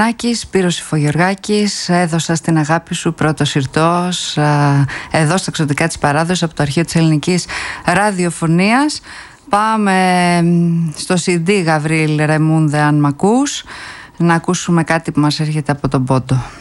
Σπύρος Υφογεωργάκης, έδωσα στην αγάπη σου πρώτος ηρτός, εδώ στα εξωτικά της παράδοσης από το αρχείο της ελληνικής ραδιοφωνίας. Πάμε στο CD Γαβρίλ Ρεμούντε, αν μ' ακούς, να ακούσουμε κάτι που μας έρχεται από τον Πόντο.